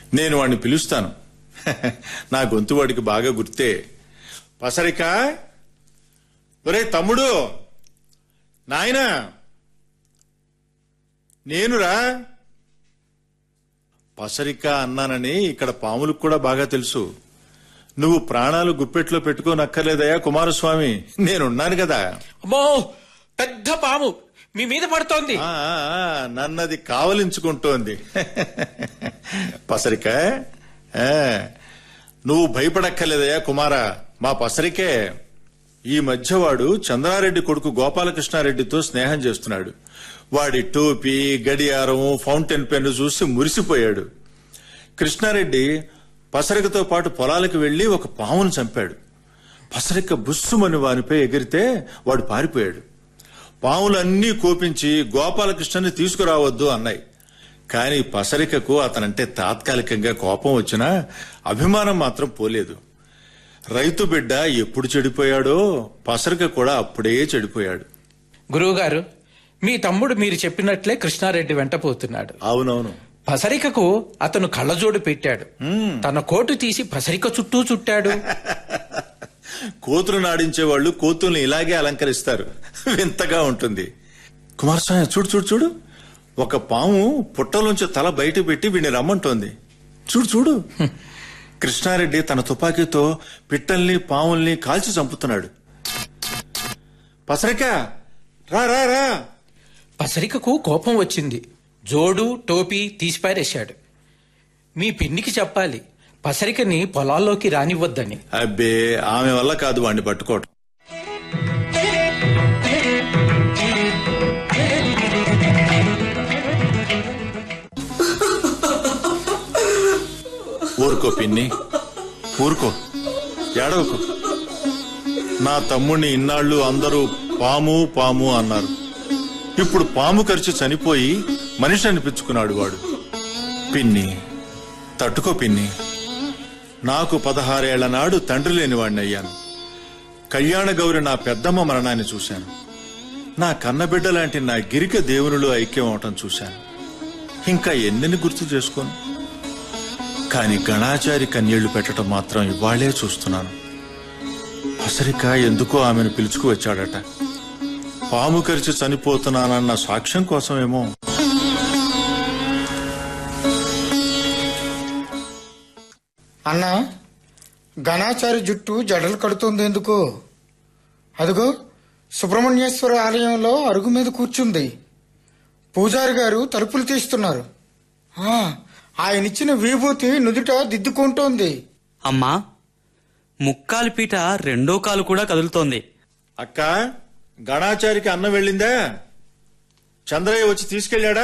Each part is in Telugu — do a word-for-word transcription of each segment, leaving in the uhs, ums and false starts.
నేను వాడిని పిలుస్తాను. నా గొంతు వాడికి బాగా గుర్తే. పసరిక, ఒరే తమ్ముడు, నాయనా నేనురా. పసరిక అన్నానని ఇక్కడ పాములకు కూడా బాగా తెలుసు. నువ్వు ప్రాణాలు గుప్పెట్లో పెట్టుకోనక్కర్లేదయ్యా కుమారస్వామి, నేనున్నాను కదా. అమ్మో, పెద్ద పాము మీ మీద పడుతోంది. నన్నది కావలించుకుంటోంది. పసరిక, నువ్వు భయపడక్కర్లేదయ్యా కుమారా, మా పసరికే. ఈ మధ్య వాడు చంద్రారెడ్డి కొడుకు గోపాలకృష్ణారెడ్డితో స్నేహం చేస్తున్నాడు. వాడి టోపీ, గడియారం, ఫౌంటైన్ పెన్ను చూసి మురిసిపోయాడు. కృష్ణారెడ్డి పసరికతో పాటు పొలాలకు వెళ్లి ఒక పామును చంపాడు. పసరిక బుస్సుమని వానిపై ఎగిరితే వాడు పారిపోయాడు. పాములన్నీ కోపించి గోపాలకృష్ణని తీసుకురావద్దు అన్నాయి. కాని పసరికకు అతనంటే తాత్కాలికంగా కోపం వచ్చినా అభిమానం మాత్రం పోలేదు. రైతు బిడ్డ ఎప్పుడు చెడిపోయాడో పసరిక కూడా అప్పుడే చెడిపోయాడు. గురువుగారు, మీ తమ్ముడు మీరు చెప్పినట్లే కృష్ణారెడ్డి వెంటపోతున్నాడు. అవునవును. పసరికకు అతను కళ్ళజోడు పెట్టాడు. తన కోటు తీసి పసరిక చుట్టూ చుట్టాడు. కోతులు నాడించే వాళ్ళు కోతుల్ని ఇలాగే అలంకరిస్తారు. వింతగా ఉంటుంది. కుమారస్వామి, చూడు చూడు చూడు, ఒక పాము పుట్టలోంచి తల బయట పెట్టి వీడిని రమ్మంటోంది. చూడు చూడు. కృష్ణారెడ్డి తన తుపాకీతో పిట్టల్ని పాముల్ని కాల్చి చంపుతున్నాడు. పసరిక, రా రా రా. పసరికకు కోపం వచ్చింది. జోడు, టోపీ తీసిపారేశాడు. మీ పిన్నికి చెప్పాలి పసరికని పొలాల్లోకి రానివ్వద్దని. అబ్బే, ఆమె వల్ల కాదు వాడిని పట్టుకోవటం. ఊరుకో పిన్ని, ఊరుకో, ఏడవకు. నా తమ్ముణ్ణి ఇన్నాళ్లు అందరూ పాము పాము అన్నారు. ఇప్పుడు పాము కరిచి చనిపోయి మనిషి అనిపించుకున్నాడు వాడు. పిన్ని, తట్టుకో పిన్ని. నాకు పదహారేళ్ల నాడు తండ్రి లేనివాడిని అయ్యాను. కళ్యాణ గౌరి నా పెద్దమ్మ మరణాన్ని చూశాను. నా కన్నబిడ్డ లాంటి నా గిరిక దేవునిలో ఐక్యం అవటం చూశాను. ఇంకా ఎన్నెన్ని గుర్తు చేసుకోను. కాని గణాచారి కన్నీళ్లు పెట్టడం మాత్రం ఇవాళ్లే చూస్తున్నాను. పసరిక ఎందుకో ఆమెను పిలుచుకు వచ్చాడట. పాము కరిచి చనిపోతున్నానన్న సాక్ష్యం కోసమేమో. అన్నా, గణాచారి జుట్టు జడలు కడుతుంది ఎందుకు? అదిగో సుబ్రహ్మణ్యేశ్వర ఆలయంలో అరుగు మీద కూర్చుంది. పూజారి గారు తలుపులు తీస్తున్నారు. ఆయనిచ్చిన విభూతి నుదుట దిద్దుకుంటోంది. అమ్మా, ముక్కాలి పీట రెండో కాలు కూడా కదులుతోంది. అక్క, గణాచారికి అన్నం వెళ్ళిందా? చంద్రయ్య వచ్చి తీసుకెళ్లాడా?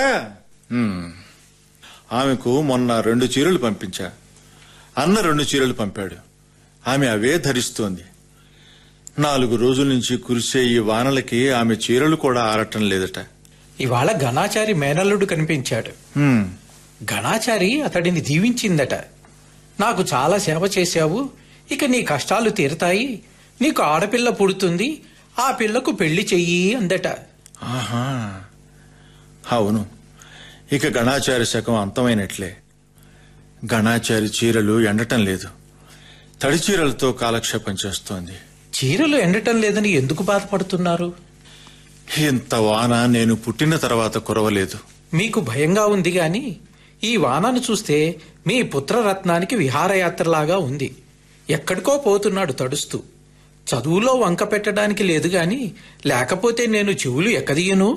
ఆమెకు మొన్న రెండు చీరలు పంపించా. అన్న రెండు చీరలు పంపాడు. ఆమె అవే ధరిస్తోంది. నాలుగు రోజుల నుంచి కురిసే ఈ వానలకి ఆమె చీరలు కూడా ఆరటం లేదట. ఇవాళ గణాచారి మేనల్లుడు కనిపించాడు. గణాచారి అతడిని దీవించిందట. నాకు చాలా సేవ చేశావు, ఇక నీ కష్టాలు తీరతాయి, నీకు ఆడపిల్ల పుడుతుంది, ఆ పిల్లకు పెళ్లి చెయ్యి అందట. ఆహా, అవును, ఇక గణాచారి శకం అంతమైనట్లే. గణాచారి చీరలు ఎండటం లేదు. తడి చీరలతో కాలక్షేపం చేస్తోంది. చీరలు ఎండటం లేదని ఎందుకు బాధపడుతున్నారు? ఇంత వాన నేను పుట్టిన తర్వాత కురవలేదు. మీకు భయంగా ఉంది గాని ఈ వానను చూస్తే మీ పుత్రరత్నానికి విహారయాత్రలాగా ఉంది. ఎక్కడికో పోతున్నాడు తడుస్తూ. చదువులో వంక పెట్టడానికి లేదు గాని లేకపోతే నేను చెవులు ఎక్కదీయను.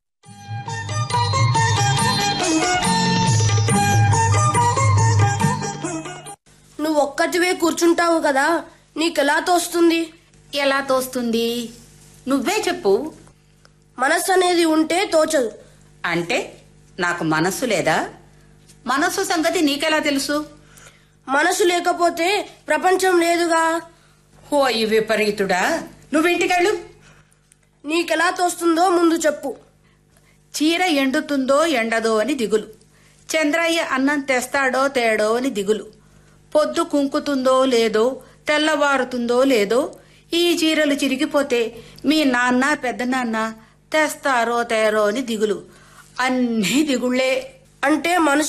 నువ్వు ఒక్కటివే కూర్చుంటావు కదా, నీకెలా తోస్తుంది? ఎలా తోస్తుంది? నువ్వే చెప్పు. మనస్సు అనేది ఉంటే తోచదు. అంటే నాకు మనస్సు లేదా? మనస్సు సంగతి నీకెలా తెలుసు? మనసు లేకపోతే ప్రపంచం లేదుగా. ఓ ఈ విపరీతుడా, నువ్వింటికెళ్ళు. నీకెలా తోస్తుందో ముందు చెప్పు. చీర ఎండుతుందో ఎండదో అని దిగులు. చంద్రయ్య అన్నం తెస్తాడో తేడో అని దిగులు. పొద్దు కుంకుతుందో లేదో, తెల్లవారుతుందో లేదో, ఈ చీరలు చిరిగిపోతే మీ నాన్న పెద్దనాన్న తెస్తారో తేరో అని దిగులు. అన్నీ దిగుళ్లే. అంటే మనసు